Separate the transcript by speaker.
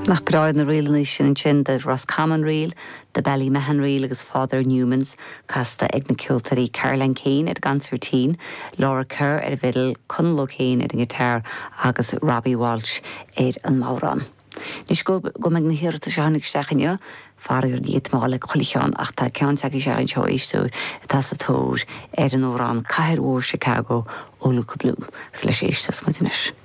Speaker 1: Nach braid na réal sin sin de Roscommon Reel, de Ballymehan Reel agus Father Newmans, casta ag na ciúltarí Caroline Keane ar gancertín, Laura Kerr ar bhidal, Conlo Keane ar an gitar agus Robbie Walsh ar an mórán. Nis go meid na hirirta seannig stechanne, fargur díad mála cholicheán ach tá cean teag sean seo éistú tá sa tóir ar an órán Cahir War Chicago ó Luca Bloom, leis éistas muidinis.